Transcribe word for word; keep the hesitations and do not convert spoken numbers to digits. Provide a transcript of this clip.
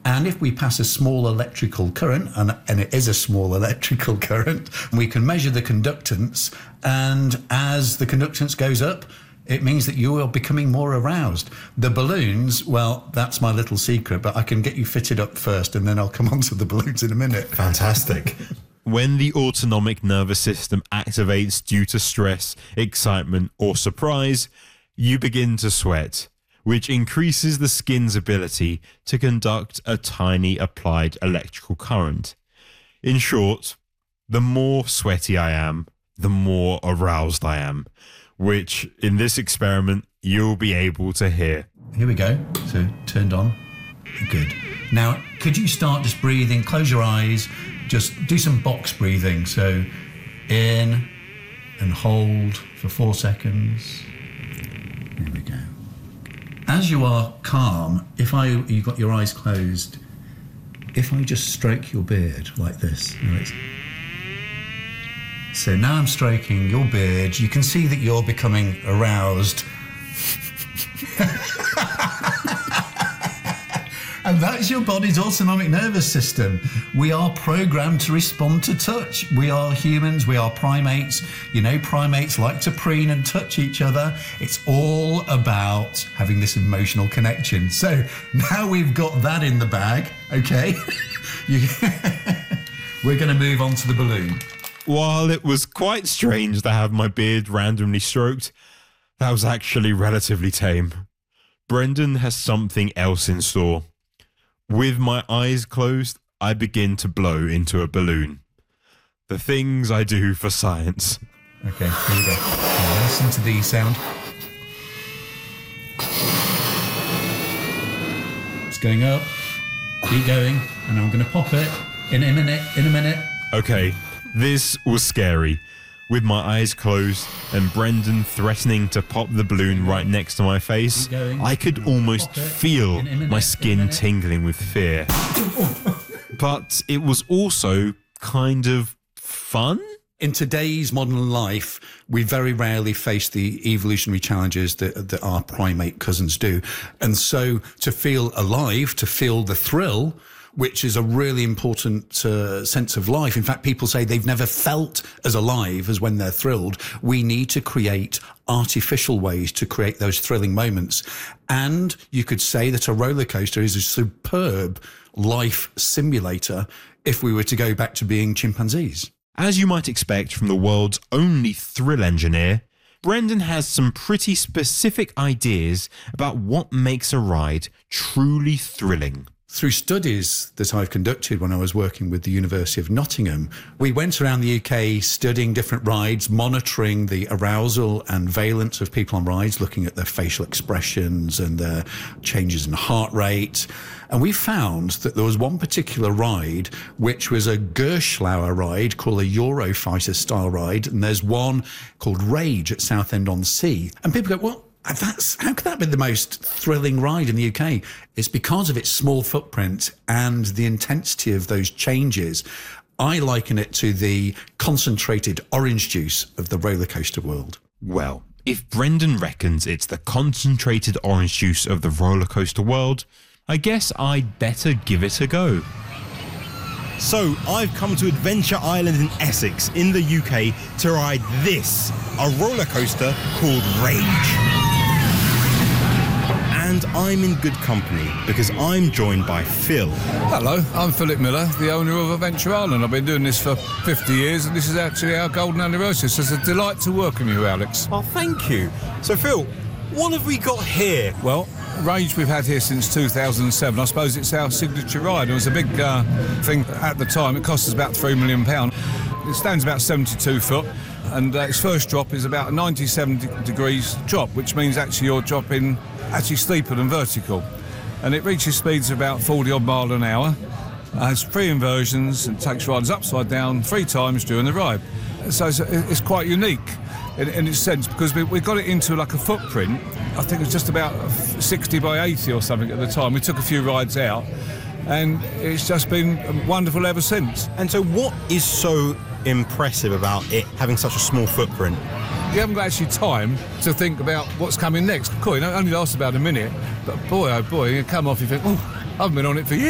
And if we pass a small electrical current, and, and it is a small electrical current, we can measure the conductance, and as the conductance goes up, it means that you are becoming more aroused. The balloons, well, that's my little secret, but I can get you fitted up first, and then I'll come on to the balloons in a minute. Fantastic. When the autonomic nervous system activates due to stress, excitement, or surprise, you begin to sweat, which increases the skin's ability to conduct a tiny applied electrical current. In short, the more sweaty I am, the more aroused I am, which in this experiment you'll be able to hear. Here we go. So turned on. Good. Now, could you start just breathing? Close your eyes. Just do some box breathing. So in and hold for four seconds. Here we go. As you are calm, if I you've got your eyes closed, if I just stroke your beard like this. Right. So now I'm stroking your beard. You can see that you're becoming aroused. And that's your body's autonomic nervous system. We are programmed to respond to touch. We are humans, we are primates. You know, primates like to preen and touch each other. It's all about having this emotional connection. So now we've got that in the bag, okay? you, we're going to move on to the balloon. While it was quite strange to have my beard randomly stroked, that was actually relatively tame. Brendan has something else in store. With my eyes closed, I begin to blow into a balloon. The things I do for science. Okay, here we go. Now listen to the sound. It's going up. Keep going. And I'm going to pop it in a minute, in a minute. Okay, this was scary. With my eyes closed and Brendan threatening to pop the balloon right next to my face, I could almost feel my skin tingling with fear. But it was also kind of fun. In today's modern life, we very rarely face the evolutionary challenges that, that our primate cousins do. And so to feel alive, to feel the thrill, which is a really important uh, sense of life. In fact, people say they've never felt as alive as when they're thrilled. We need to create artificial ways to create those thrilling moments. And you could say that a roller coaster is a superb life simulator if we were to go back to being chimpanzees. As you might expect from the world's only thrill engineer, Brendan has some pretty specific ideas about what makes a ride truly thrilling. Through studies that I've conducted when I was working with the University of Nottingham, we went around the U K studying different rides, monitoring the arousal and valence of people on rides, looking at their facial expressions and their changes in heart rate. And we found that there was one particular ride, which was a Gerstlauer ride called a Eurofighter style ride. And there's one called Rage at Southend-on-Sea. And people go, well, That's, how could that be the most thrilling ride in the U K? It's because of its small footprint and the intensity of those changes. I liken it to the concentrated orange juice of the roller coaster world. Well, if Brendan reckons it's the concentrated orange juice of the roller coaster world, I guess I'd better give it a go. So, I've come to Adventure Island in Essex, in the U K, to ride this, a roller coaster called Rage. And I'm in good company because I'm joined by Phil. Hello, I'm Philip Miller, the owner of Adventure Island. I've been doing this for fifty years and this is actually our golden anniversary, so it's a delight to welcome you, Alex. Oh, thank you. So, Phil, what have we got here? Well, Rage we've had here since two thousand seven. I suppose it's our signature ride. It was a big uh, thing at the time. It cost us about three million pounds. It stands about seventy-two foot, and uh, its first drop is about a ninety-seven de- degrees drop, which means actually you're dropping actually steeper than vertical. And it reaches speeds of about forty odd mile an hour. It has three inversions and takes riders upside down three times during the ride. So it's, it's quite unique in, in its sense, because we, we got it into like a footprint. I think it was just about sixty by eighty or something at the time. We took a few rides out, and it's just been wonderful ever since. And so what is so impressive about it having such a small footprint? You haven't got actually time to think about what's coming next. Cool, it only lasts about a minute, but boy, oh boy, you come off, you think, oh, I've been on it for years.